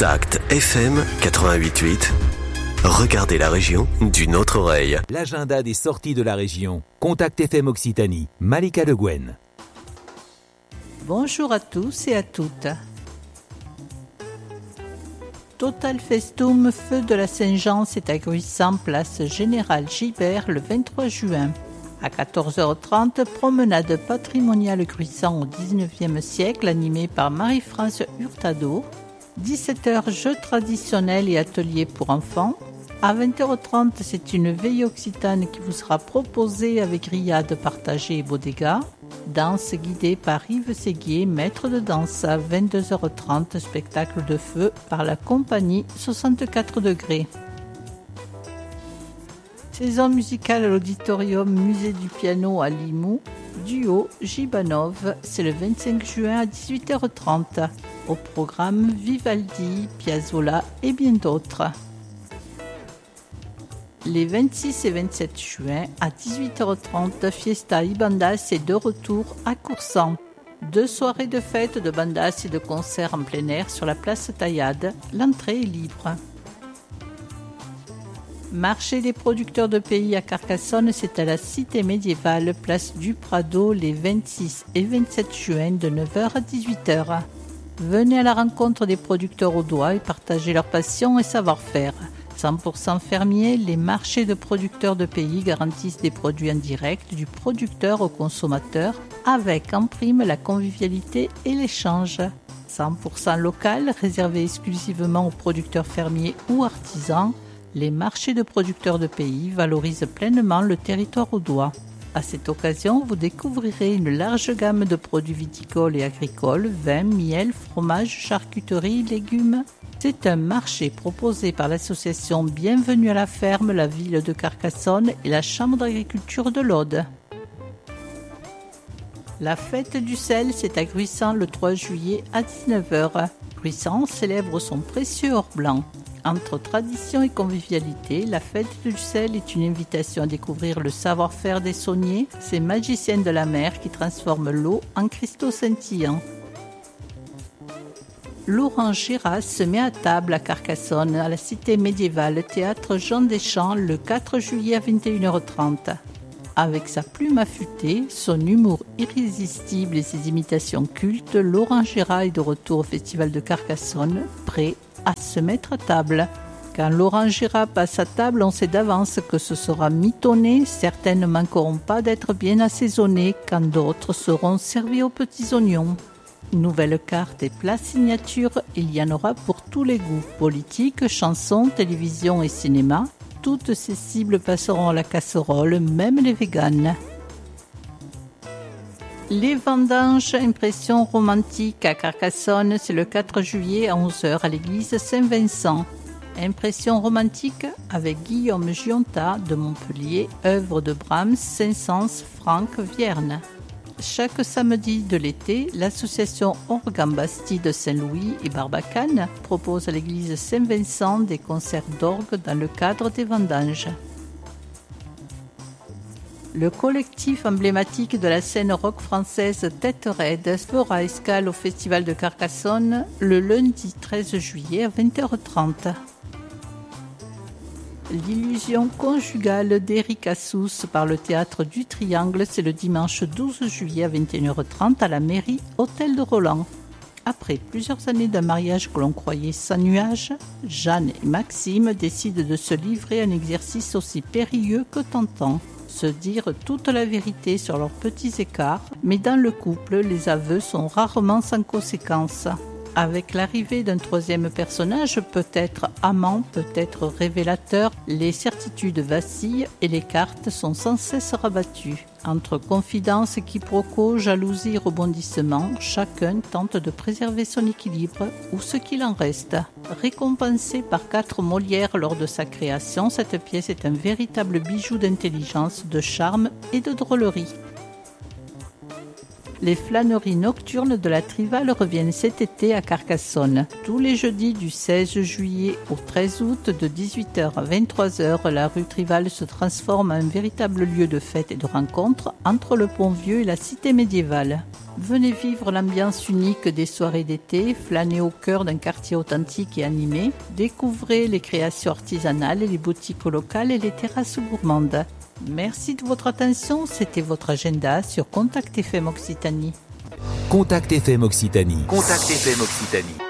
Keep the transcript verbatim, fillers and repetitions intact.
Contact F M quatre-vingt-huit virgule huit. Regardez la région d'une autre oreille. L'agenda des sorties de la région. Contact F M Occitanie. Malika Le Guen. Bonjour à tous et à toutes. Total Festum Feu de la Saint-Jean, c'est à Gruissant, place Général Gibert, le vingt-trois juin. À quatorze heures trente, promenade patrimoniale Gruissant au dix-neuvième siècle, animée par Marie-France Hurtado. dix-sept heures, jeux traditionnels et ateliers pour enfants. À vingt heures trente, c'est une veille occitane qui vous sera proposée avec grillades partagées et bodega. Danse guidée par Yves Séguier, maître de danse. À vingt-deux heures trente, spectacle de feu par la compagnie soixante-quatre degrés. Saison musicale à l'auditorium Musée du Piano à Limoux. Duo Gibanov, c'est le vingt-cinq juin à dix-huit heures trente. Au programme Vivaldi, Piazzolla et bien d'autres. Les vingt-six et vingt-sept juin à dix-huit heures trente, Fiesta y Bandas est de retour à Coursan. Deux soirées de fête, de bandas et de concerts en plein air sur la place Taillade. L'entrée est libre. Marché des producteurs de pays à Carcassonne, c'est à la Cité médiévale, place du Prado, les vingt-six et vingt-sept juin de neuf heures à dix-huit heures. Venez à la rencontre des producteurs audois et partagez leur passion et savoir-faire. cent pour cent fermiers, les marchés de producteurs de pays garantissent des produits en direct du producteur au consommateur, avec en prime la convivialité et l'échange. cent pour cent local, réservé exclusivement aux producteurs fermiers ou artisans, les marchés de producteurs de pays valorisent pleinement le territoire audois. À cette occasion, vous découvrirez une large gamme de produits viticoles et agricoles, vins, miel, fromage, charcuterie, légumes. C'est un marché proposé par l'association Bienvenue à la ferme, la ville de Carcassonne et la chambre d'agriculture de l'Aude. La fête du sel, c'est à Gruissant le trois juillet à dix-neuf heures. Gruissant célèbre son précieux or blanc. Entre tradition et convivialité, la fête du sel est une invitation à découvrir le savoir-faire des sauniers, ces magiciens de la mer qui transforment l'eau en cristaux scintillants. Laurent Gérard se met à table à Carcassonne, à la cité médiévale Théâtre Jean Deschamps, le quatre juillet à vingt et une heures trente. Avec sa plume affûtée, son humour irrésistible et ses imitations cultes, Laurent Gérard est de retour au Festival de Carcassonne, prêt à se mettre à table. Quand Laurent Gérard passe à table, on sait d'avance que ce sera mitonné, certains ne manqueront pas d'être bien assaisonnés, quand d'autres seront servis aux petits oignons. Nouvelles cartes et plats signatures, il y en aura pour tous les goûts. Politique, chansons, télévision et cinéma, toutes ces cibles passeront à la casserole, même les véganes. Les vendanges, impression romantique à Carcassonne, c'est le quatre juillet à onze heures à l'église Saint-Vincent. Impression romantique avec Guillaume Gionta de Montpellier, œuvre de Brahms, Saint-Saëns, Franck, Vierne. Chaque samedi de l'été, l'association Organ Bastide de Saint-Louis et Barbacane propose à l'église Saint-Vincent des concerts d'orgue dans le cadre des vendanges. Le collectif emblématique de la scène rock française Tête Raide fera escale au Festival de Carcassonne le lundi treize juillet à vingt heures trente. L'illusion conjugale d'Éric Assous par le théâtre du Triangle, c'est le dimanche douze juillet à vingt et une heures trente à la mairie Hôtel de Roland. Après plusieurs années d'un mariage que l'on croyait sans nuage, Jeanne et Maxime décident de se livrer à un exercice aussi périlleux que tentant. Se dire toute la vérité sur leurs petits écarts, mais dans le couple, les aveux sont rarement sans conséquences. Avec l'arrivée d'un troisième personnage, peut-être amant, peut-être révélateur, les certitudes vacillent et les cartes sont sans cesse rabattues. Entre confidences, quiproquos, jalousie, rebondissements, chacun tente de préserver son équilibre ou ce qu'il en reste. Récompensée par quatre Molières lors de sa création, cette pièce est un véritable bijou d'intelligence, de charme et de drôlerie. Les flâneries nocturnes de la Trivale reviennent cet été à Carcassonne. Tous les jeudis du seize juillet au treize août de dix-huit heures à vingt-trois heures, la rue Trivale se transforme en un véritable lieu de fête et de rencontre entre le Pont-Vieux et la cité médiévale. Venez vivre l'ambiance unique des soirées d'été, flâner au cœur d'un quartier authentique et animé, découvrez les créations artisanales, les boutiques locales et les terrasses gourmandes. Merci de votre attention, c'était votre agenda sur Contact F M Occitanie. Contact F M Occitanie. Contact F M Occitanie.